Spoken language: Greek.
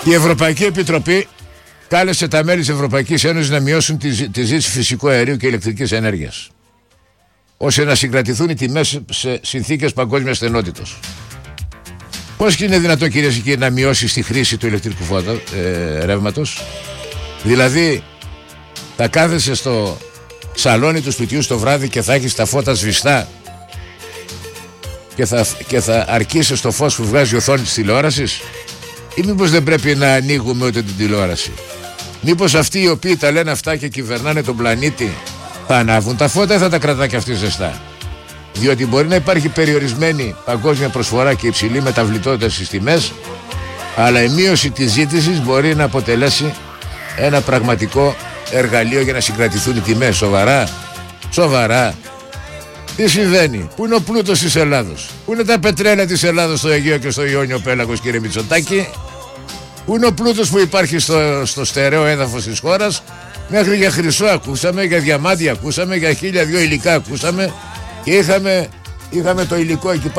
Η Ευρωπαϊκή Επιτροπή κάλεσε τα μέλη της Ευρωπαϊκής Ένωσης να μειώσουν τη ζήτηση φυσικού αερίου και ηλεκτρικής ενέργειας, ώστε να συγκρατηθούν οι τιμές σε συνθήκες παγκόσμιας στενότητας. Πώς είναι δυνατόν, κυρίες και κύριοι, να μειώσεις τη χρήση του ηλεκτρικού ρεύματος? Δηλαδή θα κάθεσαι στο σαλόνι του σπιτιού το βράδυ και θα έχεις τα φώτα σβηστά και θα αρκείσαι στο φως που βγάζει η οθόνη της τηλεόρασης, ή μήπως δεν πρέπει να ανοίγουμε ούτε την τηλεόραση? Μήπως αυτοί οι οποίοι τα λένε αυτά και κυβερνάνε τον πλανήτη θα ανάβουν τα φώτα ή θα τα κρατά και αυτοί ζεστά? Διότι μπορεί να υπάρχει περιορισμένη παγκόσμια προσφορά και υψηλή μεταβλητότητα στις τιμές, αλλά η μείωση της ζήτησης μπορεί να αποτελέσει ένα πραγματικό εργαλείο για να συγκρατηθούν οι τιμές. Σοβαρά. Τι συμβαίνει? Πού είναι ο πλούτος της Ελλάδος? Πού είναι τα πετρέλαια της Ελλάδος στο Αιγαίο και στο Ιόνιο πέλαγος, κύριε Μητσοτάκη? Πού είναι ο πλούτος που υπάρχει στο στερεό έδαφος της χώρας? Μέχρι για χρυσό ακούσαμε, για διαμάντια ακούσαμε, για 1002 υλικά ακούσαμε, και είχαμε το υλικό εκεί